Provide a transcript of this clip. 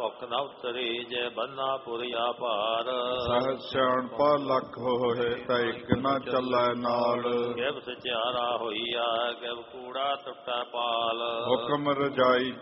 ਭੁਖ ਨ ਉਤਰੀ ਜੇ ਬੰਨਾ ਪੁਰੀਆ ਭਾਰ। ਸਹਿਜ ਸਿਆਣਪਾ ਲੱਖ ਹੋਏ ਤਾਂ ਇੱਕ ਨਾ ਚੱਲੈ ਨਾਲ। ਕਿਵ ਸਚਿਆਰਾ ਹੋਈਆ ਕਿਵ ਕੂੜਾ ਟੁੱਟੈ ਪਾਲ। ਹੁਕਮ ਰਜਾਈ